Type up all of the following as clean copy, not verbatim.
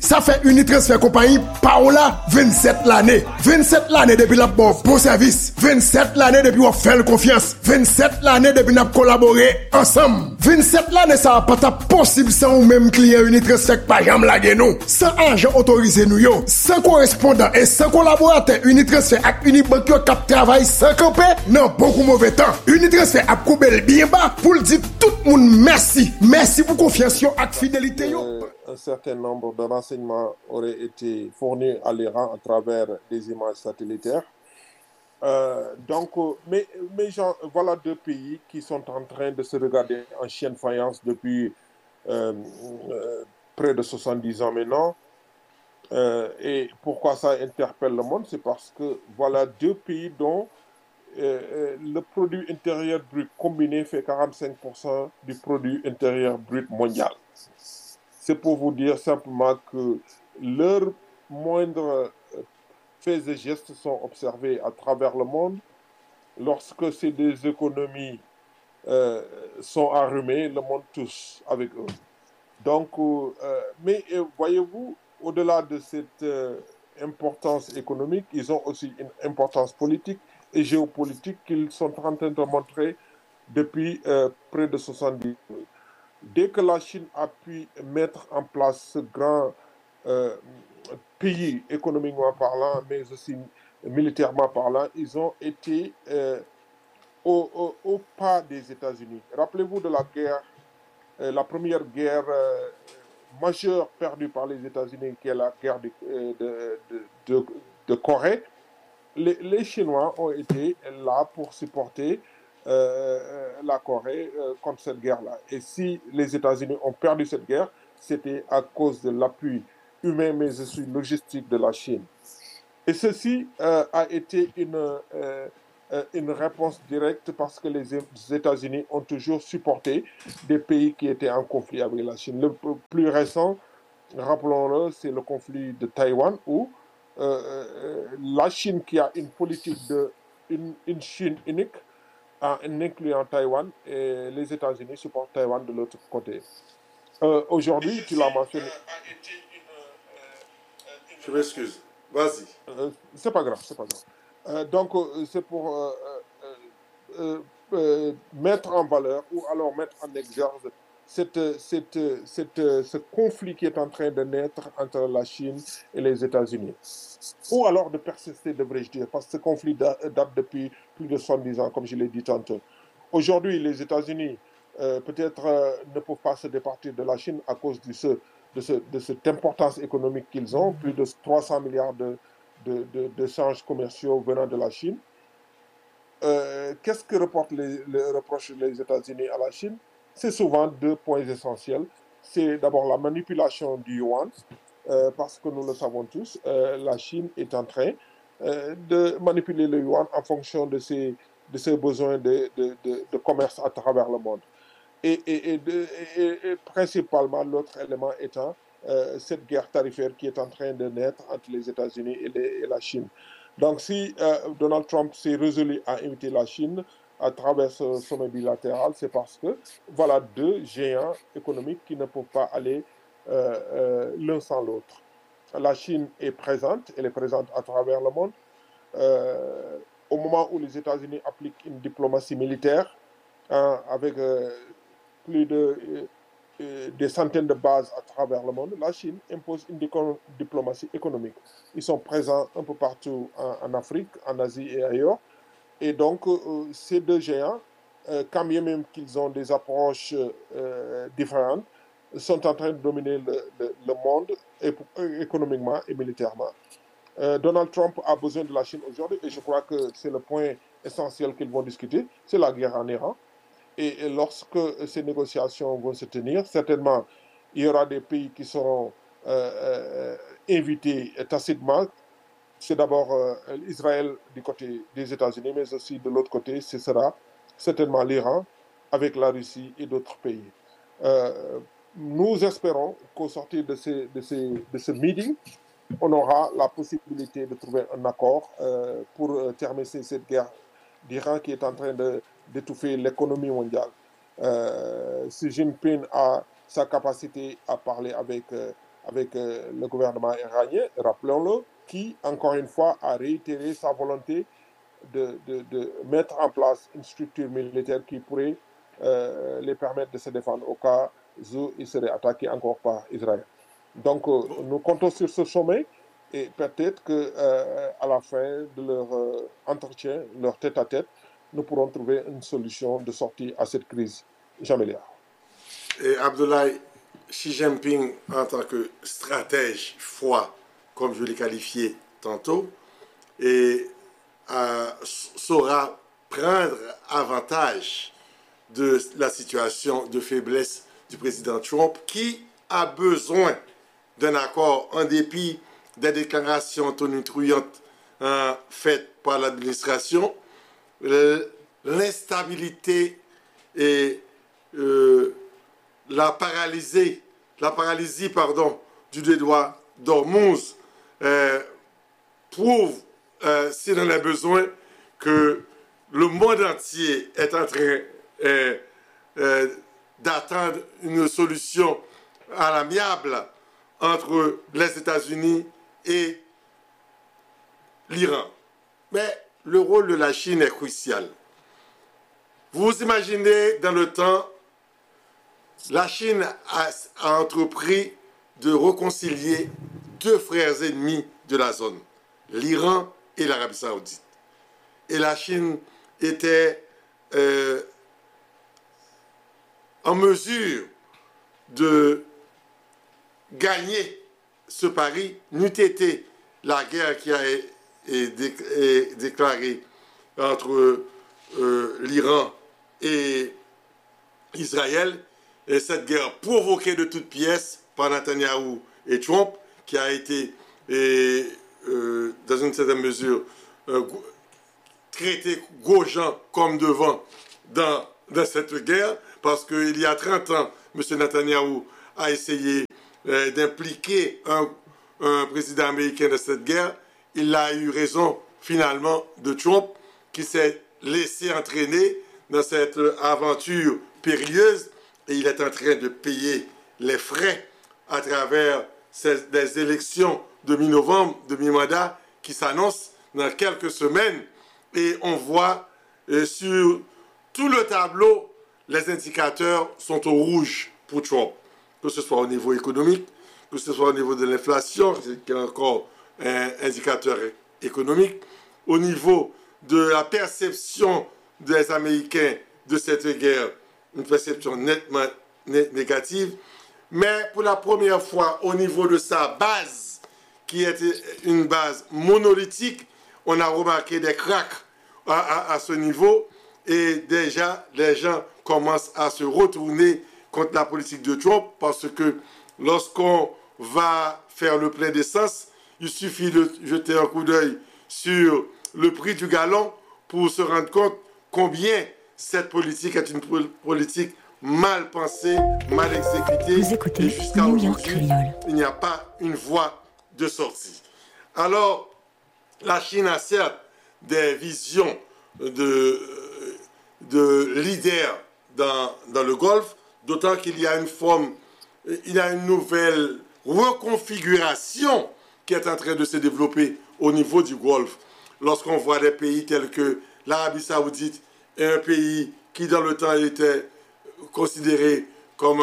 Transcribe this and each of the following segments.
Ça fait Unitransfer compagnie Paola 27 l'année. 27 l'année depuis la bon service. 27 l'année depuis on fait confiance. 27 l'année depuis on collaboré ensemble. 27 l'année ça va pas possible sans ou même client Unitransfer pas jamais laguer nous. Sans agent autorisé nous yo, sans correspondant et sans collaborateur Unitransfer avec Unibank yo cap travail sans camper. Non, beaucoup mauvais temps. Unitransfer a coubé bien bas pour le dire tout le monde merci. Merci pour confiance et fidélité yo. Un certain nombre de renseignements auraient été fournis à l'Iran à travers des images satellitaires. Mais voilà deux pays qui sont en train de se regarder en chien de faïence depuis près de 70 ans maintenant. Et pourquoi ça interpelle le monde? C'est parce que voilà deux pays dont le produit intérieur brut combiné fait 45% du produit intérieur brut mondial. C'est pour vous dire simplement que leurs moindres faits et gestes sont observés à travers le monde. Lorsque ces deux économies sont arrumées, le monde touche avec eux. Donc, mais voyez-vous, au-delà de cette importance économique, ils ont aussi une importance politique et géopolitique qu'ils sont en train de montrer depuis près de 70 ans. Dès que la Chine a pu mettre en place ce grand pays économiquement parlant, mais aussi militairement parlant, ils ont été au pas des États-Unis. Rappelez-vous de la guerre, la première guerre majeure perdue par les États-Unis, qui est la guerre de Corée. Les Chinois ont été là pour supporter la Corée contre cette guerre-là. Et si les États-Unis ont perdu cette guerre, c'était à cause de l'appui humain, mais aussi logistique de la Chine. Et ceci a été une réponse directe parce que les États-Unis ont toujours supporté des pays qui étaient en conflit avec la Chine. Le plus récent, rappelons-le, c'est le conflit de Taïwan où la Chine, qui a une politique une Chine unique, en incluant Taïwan, et les États-Unis supportent Taïwan de l'autre côté. Aujourd'hui, tu l'as mentionné. Je m'excuse. Vas-y. C'est pas grave, c'est pas grave. Donc, c'est pour mettre en valeur ou alors mettre en exergue ce conflit qui est en train de naître entre la Chine et les États-Unis. Ou alors de persister, devrais-je dire, parce que ce conflit date depuis plus de 70 ans, comme je l'ai dit tantôt. Aujourd'hui, les États-Unis peut-être ne peuvent pas se départir de la Chine à cause de cette importance économique qu'ils ont, plus de 300 milliards d'échanges commerciaux venant de la Chine. Qu'est-ce que reprochent les États-Unis à la Chine? C'est souvent deux points essentiels. C'est d'abord la manipulation du yuan, parce que nous le savons tous, la Chine est en train de manipuler le yuan en fonction de ses besoins de commerce à travers le monde. Et principalement, l'autre élément étant cette guerre tarifaire qui est en train de naître entre les États-Unis et la Chine. Donc, si Donald Trump s'est résolu à inviter la Chine à travers ce sommet bilatéral, c'est parce que voilà deux géants économiques qui ne peuvent pas aller l'un sans l'autre. La Chine est présente, elle est présente à travers le monde. Au moment où les États-Unis appliquent une diplomatie militaire avec plus de des centaines de bases à travers le monde, la Chine impose une diplomatie économique. Ils sont présents un peu partout en Afrique, en Asie et ailleurs. Et donc, ces deux géants, quand bien même qu'ils ont des approches différentes, sont en train de dominer le monde économiquement et militairement. Donald Trump a besoin de la Chine aujourd'hui et je crois que c'est le point essentiel qu'ils vont discuter, c'est la guerre en Iran. Et lorsque ces négociations vont se tenir, certainement, il y aura des pays qui seront invités tacitement. C'est d'abord Israël du côté des États-Unis, mais aussi de l'autre côté, ce sera certainement l'Iran avec la Russie et d'autres pays. Nous espérons qu'au sortir de ce meeting, on aura la possibilité de trouver un accord pour terminer cette guerre d'Iran qui est en train d'étouffer l'économie mondiale. Xi Jinping a sa capacité à parler avec le gouvernement iranien, rappelons-le, qui, encore une fois, a réitéré sa volonté de mettre en place une structure militaire qui pourrait les permettre de se défendre au cas où ils seraient attaqués encore par Israël. Donc, nous comptons sur ce sommet et peut-être qu'à la fin de leur entretien, leur tête-à-tête, nous pourrons trouver une solution de sortie à cette crise. Jamélia. Et Abdoulaye, Xi Jinping, en tant que stratège froid, comme je l'ai qualifié tantôt, et saura prendre avantage de la situation de faiblesse du président Trump, qui a besoin d'un accord en dépit des déclarations tonitruantes faites par l'administration. L'instabilité et la paralysie du détroit d'Ormuz prouve, s'il en a besoin, que le monde entier est en train d'attendre une solution à l'amiable entre les États-Unis et l'Iran. Mais le rôle de la Chine est crucial. Vous imaginez, dans le temps, la Chine a entrepris de réconcilier deux frères ennemis de la zone, l'Iran et l'Arabie Saoudite. Et la Chine était en mesure de gagner ce pari, n'eût été la guerre qui a été déclarée entre l'Iran et Israël, et cette guerre provoquée de toutes pièces par Netanyahou et Trump, qui a été, dans une certaine mesure, traité gauchant comme devant dans cette guerre, parce qu'il y a 30 ans, M. Netanyahou a essayé d'impliquer un président américain dans cette guerre. Il a eu raison, finalement, de Trump, qui s'est laissé entraîner dans cette aventure périlleuse, et il est en train de payer les frais à travers des élections de mi-novembre, de mi-mandat, qui s'annoncent dans quelques semaines. Et on voit sur tout le tableau, les indicateurs sont au rouge pour Trump, que ce soit au niveau économique, que ce soit au niveau de l'inflation, qui est encore un indicateur économique, au niveau de la perception des Américains de cette guerre, une perception nettement négative, mais pour la première fois au niveau de sa base, qui était une base monolithique, on a remarqué des cracks à ce niveau, et déjà les gens commencent à se retourner contre la politique de Trump, parce que lorsqu'on va faire le plein d'essence, il suffit de jeter un coup d'œil sur le prix du gallon pour se rendre compte combien cette politique est une politique mal pensée, mal exécutée. Vous écoutez et jusqu'à New York aujourd'hui, Créole. il n'y a pas une voie de sortie. Alors, la Chine a certes des visions de leader dans le Golfe, d'autant qu'il y a une nouvelle reconfiguration qui est en train de se développer au niveau du Golfe. Lorsqu'on voit des pays tels que l'Arabie Saoudite, est un pays qui dans le temps était considéré comme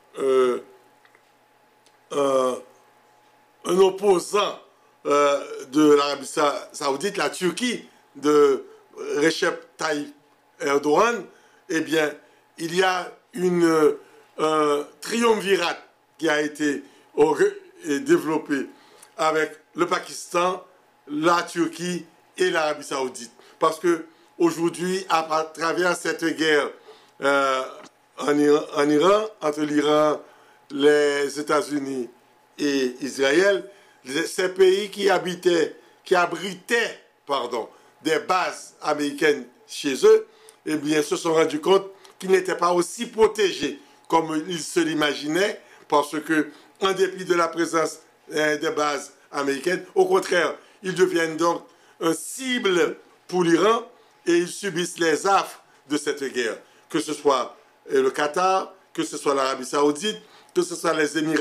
un opposant de l'Arabie Saoudite, la Turquie de Recep Tayyip Erdogan, eh bien, il y a un triumvirat qui a été développé avec le Pakistan, la Turquie et l'Arabie Saoudite. Parce que aujourd'hui, à travers cette guerre en Iran, entre l'Iran, les États-Unis et Israël, ces pays qui abritaient des bases américaines chez eux, eh bien, se sont rendus compte qu'ils n'étaient pas aussi protégés comme ils se l'imaginaient, parce que, en dépit de la présence des bases américaines, au contraire, ils deviennent donc une cible pour l'Iran et ils subissent les affres de cette guerre, que ce soit le Qatar, que ce soit l'Arabie Saoudite, que ce soit les Émirats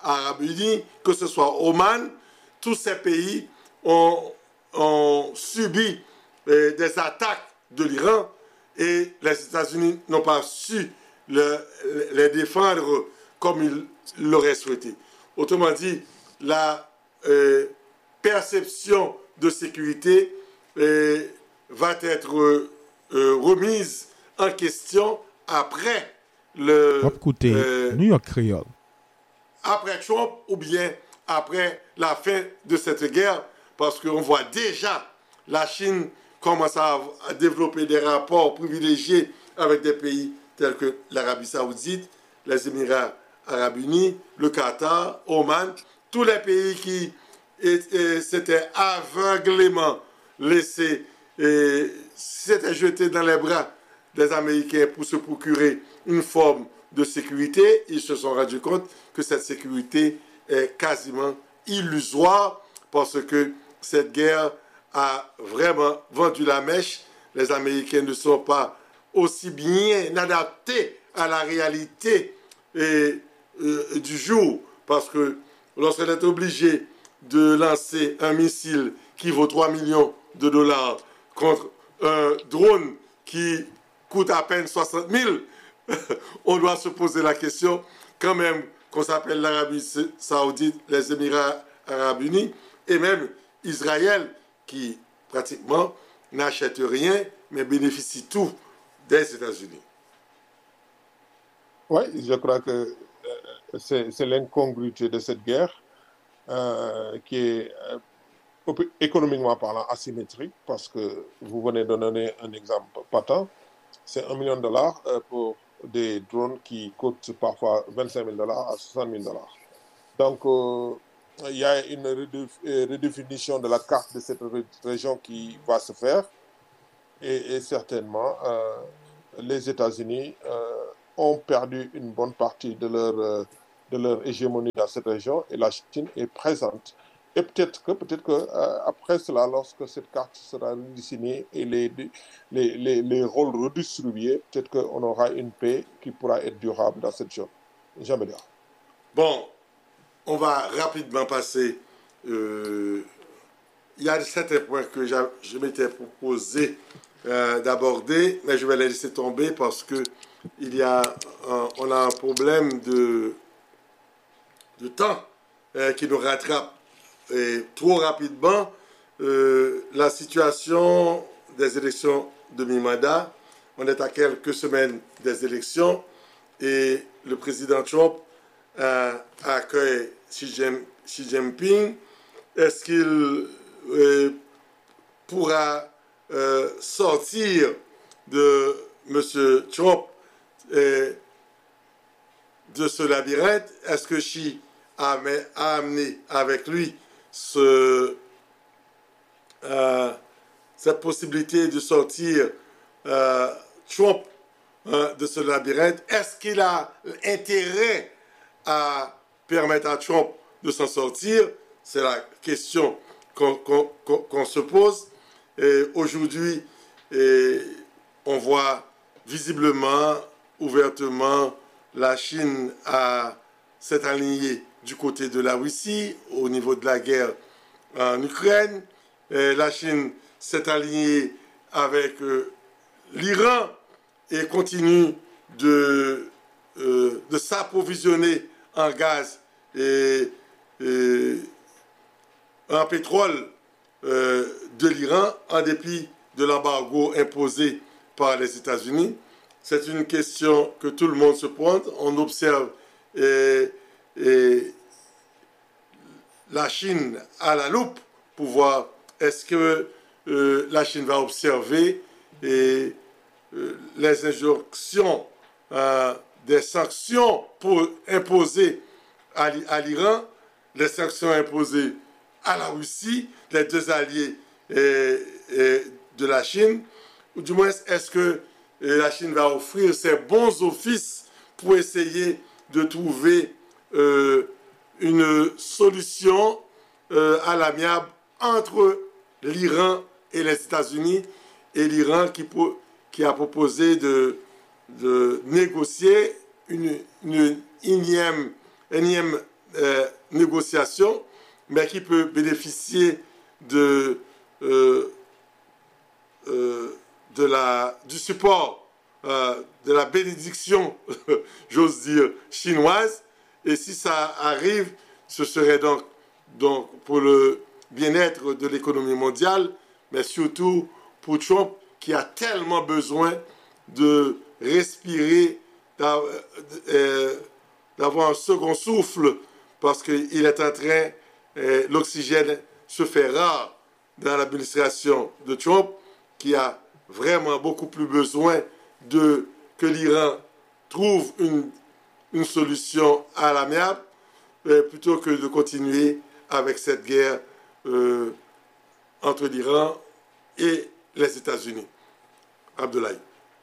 Arabes Unis, que ce soit Oman, tous ces pays ont subi des attaques de l'Iran et les États-Unis n'ont pas su les défendre comme ils l'auraient souhaité. Autrement dit, la perception de sécurité va être remise en question après New York Creole. Après Trump ou bien après la fin de cette guerre, parce qu'on voit déjà la Chine commence à développer des rapports privilégiés avec des pays tels que l'Arabie Saoudite, les Émirats Arabes Unis, le Qatar, Oman, tous les pays qui s'étaient aveuglément laissés, s'étaient jetés dans les bras des Américains pour se procurer une forme de sécurité. Ils se sont rendus compte que cette sécurité est quasiment illusoire parce que cette guerre a vraiment vendu la mèche. Les Américains ne sont pas aussi bien adaptés à la réalité du jour parce que lorsqu'on est obligé de lancer un missile qui vaut 3 millions de dollars contre un drone qui coûte à peine 60 000, on doit se poser la question, quand même, qu'on s'appelle l'Arabie Saoudite, les Émirats Arabes Unis, et même Israël, qui pratiquement n'achète rien, mais bénéficie tout des États-Unis. Oui, je crois que c'est l'incongruité de cette guerre qui est économiquement parlant asymétrique, parce que vous venez de donner un exemple patent. C'est $1 million pour des drones qui coûtent parfois $25 000 à $60 000. Donc, il y a une redéfinition de la carte de cette région qui va se faire. Et certainement, les États-Unis ont perdu une bonne partie de leur hégémonie dans cette région et la Chine est présente. Et peut-être que après cela, lorsque cette carte sera redessinée et les rôles redistribués, peut-être qu'on aura une paix qui pourra être durable dans cette zone. Jamais dire. Bon, on va rapidement passer. Il y a certains points que je m'étais proposé d'aborder, mais je vais les laisser tomber parce que on a un problème de temps qui nous rattrape. Et trop rapidement, la situation des élections de mi-mandat, on est à quelques semaines des élections et le président Trump accueille Xi Jinping. Est-ce qu'il pourra sortir de M. Trump de ce labyrinthe? Est-ce que Xi a amené avec lui cette possibilité de sortir Trump de ce labyrinthe? Est-ce qu'il a intérêt à permettre à Trump de s'en sortir? C'est la question qu'on se pose. Aujourd'hui, on voit visiblement, ouvertement, la Chine s'est alignée du côté de la Russie au niveau de la guerre en Ukraine. La Chine s'est alignée avec l'Iran et continue de s'approvisionner en gaz et en pétrole de l'Iran en dépit de l'embargo imposé par les États-Unis. C'est une question que tout le monde se pose. On observe la Chine à la loupe pour voir est-ce que la Chine va observer les injonctions des sanctions pour imposer à l'Iran, les sanctions imposées à la Russie, les deux alliés de la Chine, ou du moins est-ce que la Chine va offrir ses bons offices pour essayer de trouver une solution à l'amiable entre l'Iran et les États-Unis, et l'Iran qui a proposé de négocier une énième négociation, mais qui peut bénéficier du support, de la bénédiction, j'ose dire, chinoise. Et si ça arrive, ce serait donc pour le bien-être de l'économie mondiale, mais surtout pour Trump qui a tellement besoin de respirer, d'avoir un second souffle, parce qu'il est en train, l'oxygène se fait rare dans l'administration de Trump, qui a vraiment beaucoup plus besoin que l'Iran trouve une solution à l'amiable, plutôt que de continuer avec cette guerre entre l'Iran et les États-Unis. Abdoulaye.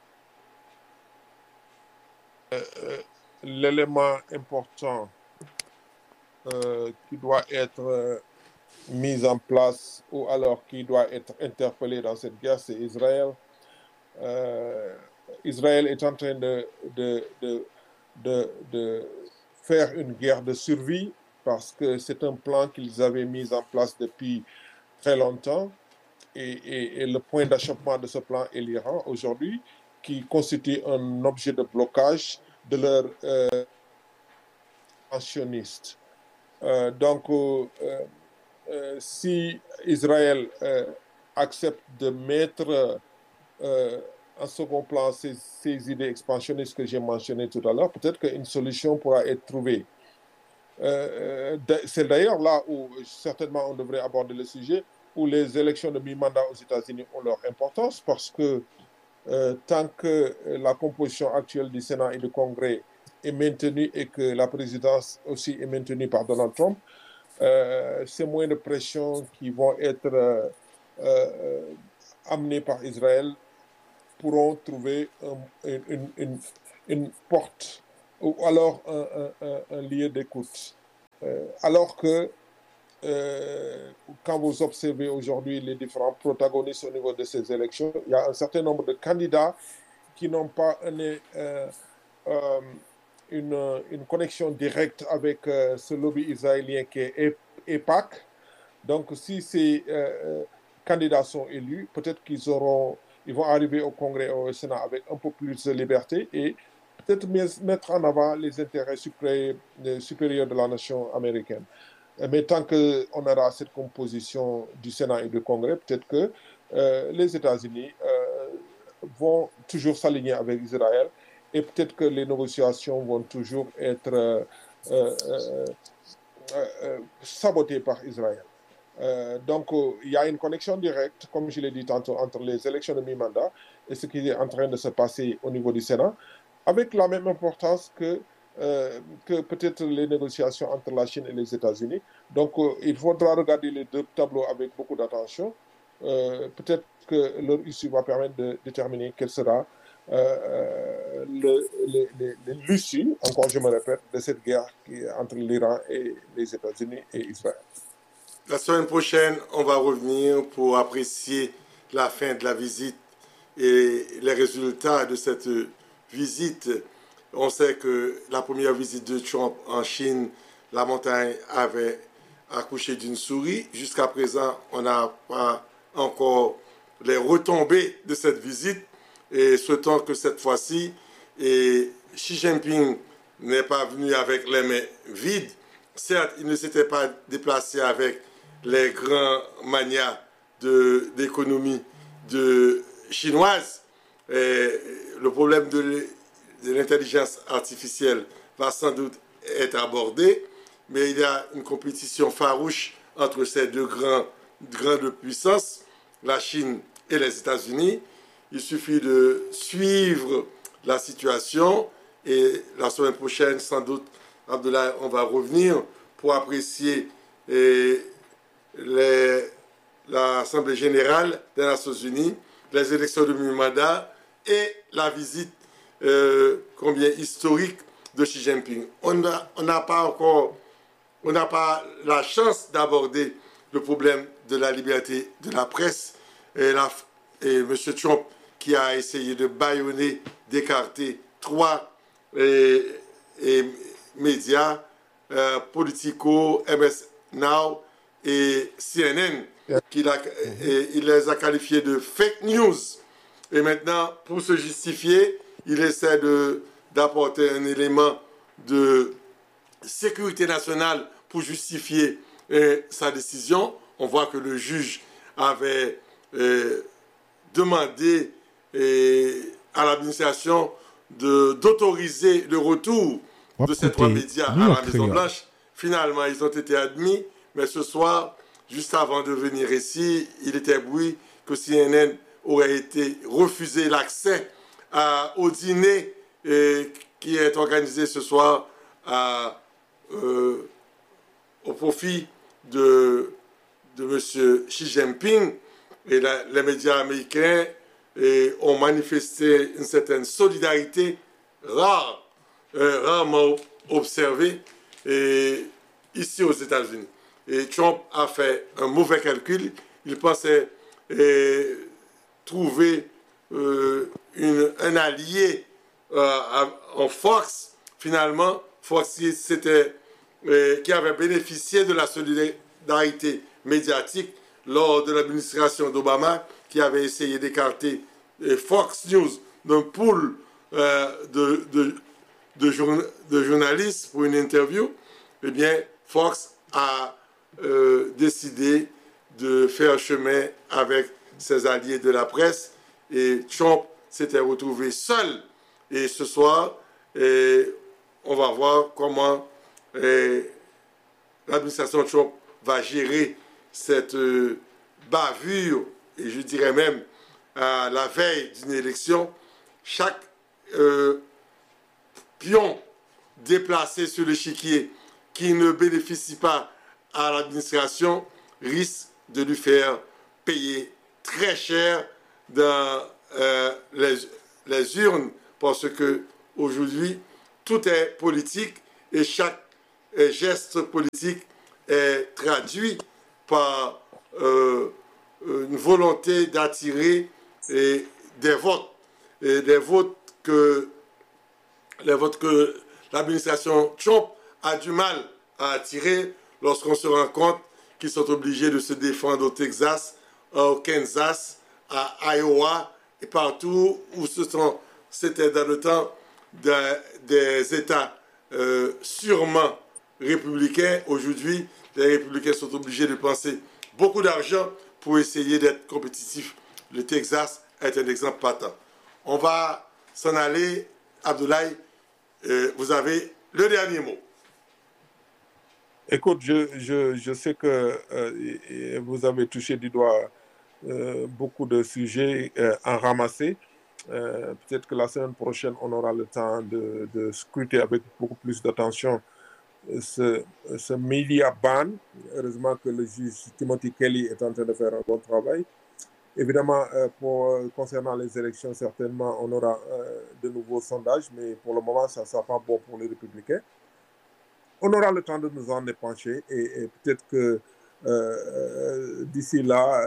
L'élément important qui doit être mis en place ou alors qui doit être interpellé dans cette guerre, c'est Israël. Israël est en train de faire une guerre de survie parce que c'est un plan qu'ils avaient mis en place depuis très longtemps et le point d'achoppement de ce plan est l'Iran aujourd'hui, qui constitue un objet de blocage de leur expansionniste. Donc, si Israël accepte de mettre en second plan ces idées expansionnistes que j'ai mentionnées tout à l'heure, peut-être qu'une solution pourra être trouvée. C'est d'ailleurs là où certainement on devrait aborder le sujet, où les élections de mi-mandat aux États-Unis ont leur importance, parce que tant que la composition actuelle du Sénat et du Congrès est maintenue et que la présidence aussi est maintenue par Donald Trump, ces moyens de pression qui vont être amenés par Israël pourront trouver une porte ou alors un lieu d'écoute. Alors que quand vous observez aujourd'hui les différents protagonistes au niveau de ces élections, il y a un certain nombre de candidats qui n'ont pas une connexion directe avec ce lobby israélien qui est EPAC. Donc, si ces candidats sont élus, peut-être ils vont arriver au Congrès et au Sénat avec un peu plus de liberté et peut-être mettre en avant les intérêts supérieurs de la nation américaine. Mais tant qu'on aura cette composition du Sénat et du Congrès, peut-être que les États-Unis vont toujours s'aligner avec Israël et peut-être que les négociations vont toujours être sabotées par Israël. Donc, il y a une connexion directe, comme je l'ai dit tantôt, entre les élections de mi-mandat et ce qui est en train de se passer au niveau du Sénat, avec la même importance que peut-être les négociations entre la Chine et les États-Unis. Donc, il faudra regarder les deux tableaux avec beaucoup d'attention. Peut-être que leur issue va permettre de déterminer quelle sera l'issue, encore je me répète, de cette guerre entre l'Iran et les États-Unis et Israël. La semaine prochaine, on va revenir pour apprécier la fin de la visite et les résultats de cette visite. On sait que la première visite de Trump en Chine, la montagne avait accouché d'une souris. Jusqu'à présent, on n'a pas encore les retombées de cette visite. Et souhaitons que cette fois-ci, Xi Jinping n'est pas venu avec les mains vides. Certes, il ne s'était pas déplacé avec les grands manias d'économie chinoise. Et le problème de l'intelligence artificielle va sans doute être abordé, mais il y a une compétition farouche entre ces deux grandes puissances, la Chine et les États-Unis. Il suffit de suivre la situation et la semaine prochaine, sans doute, Abdoulaye, on va revenir pour apprécier l'Assemblée générale des Nations unies, les élections de mi-mandat et la visite combien historique de Xi Jinping. On n'a pas la chance d'aborder le problème de la liberté de la presse et M. Trump qui a essayé de bâillonner, d'écarter trois médias Politico, MS Now et CNN. Il les a qualifiés de fake news. Et maintenant, pour se justifier, il essaie d'apporter un élément de sécurité nationale pour justifier sa décision. On voit que le juge avait demandé à l'administration d'autoriser le retour de ces 3 médias à la Maison-Blanche. Finalement, ils ont été admis, mais ce soir, juste avant de venir ici, il était bruit que CNN aurait été refusé l'accès au dîner qui est organisé ce soir au profit de M. Xi Jinping. Et les médias américains ont manifesté une certaine solidarité rarement observée ici aux États-Unis. Et Trump a fait un mauvais calcul. Il pensait trouver un allié en Fox. Finalement, Fox qui avait bénéficié de la solidarité médiatique lors de l'administration d'Obama, qui avait essayé d'écarter Fox News d'un pool de journalistes pour une interview. Eh bien, Fox a décidé de faire chemin avec ses alliés de la presse et Trump s'était retrouvé seul. Et ce soir, on va voir comment l'administration Trump va gérer cette bavure, et je dirais même à la veille d'une élection. Chaque pion déplacé sur l'échiquier qui ne bénéficie pas à l'administration risque de lui faire payer très cher dans les urnes, parce que aujourd'hui tout est politique et chaque geste politique est traduit par une volonté d'attirer des votes, et les votes que l'administration Trump a du mal à attirer lorsqu'on se rend compte qu'ils sont obligés de se défendre au Texas, au Kansas, à Iowa et partout où c'était dans le temps des États sûrement républicains. Aujourd'hui, les républicains sont obligés de dépenser beaucoup d'argent pour essayer d'être compétitifs. Le Texas est un exemple patent. On va s'en aller. Abdoulaye, vous avez le dernier mot. Écoute, je sais que vous avez touché du doigt beaucoup de sujets à ramasser. Peut-être que la semaine prochaine, on aura le temps de scruter avec beaucoup plus d'attention ce media ban. Heureusement que le juge Timothy Kelly est en train de faire un bon travail. Évidemment, concernant les élections, certainement, on aura de nouveaux sondages, mais pour le moment, ça ne sera pas bon pour les républicains. On aura le temps de nous en épancher et peut-être que d'ici là,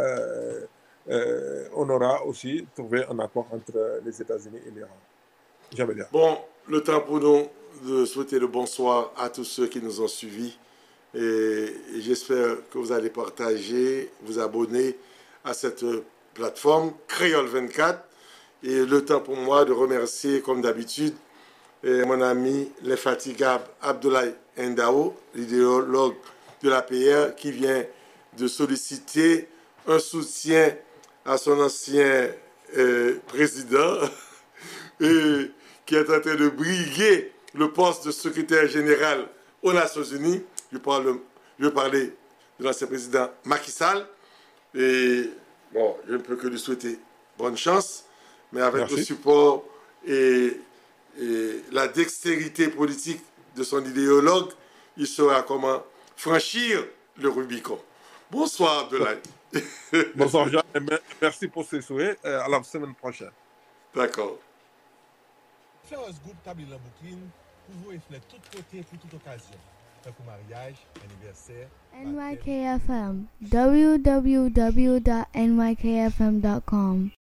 on aura aussi trouvé un accord entre les États-Unis et l'Iran. J'avais dit. Bon, le temps pour nous de souhaiter le bonsoir à tous ceux qui nous ont suivis. Et j'espère que vous allez partager, vous abonner à cette plateforme Créole 24. Et le temps pour moi de remercier, comme d'habitude, mon ami l'infatigable Abdoulaye Ndao, l'idéologue de l'APR, qui vient de solliciter un soutien à son ancien président et qui est en train de briguer le poste de secrétaire général aux Nations Unies. Je vais parler de l'ancien président Macky Sall. Et bon, je ne peux que lui souhaiter bonne chance, mais avec le support et la dextérité politique de son idéologue, il saura comment franchir le Rubicon. Bonsoir, Abdoulaye. Bonsoir, Jean. Merci pour ces souhaits. À la semaine prochaine. D'accord. Flowers Group table la boucline pour vous refléter toute côté pour toute occasion. Pour mariage, anniversaire. NYKFM. www.nykfm.com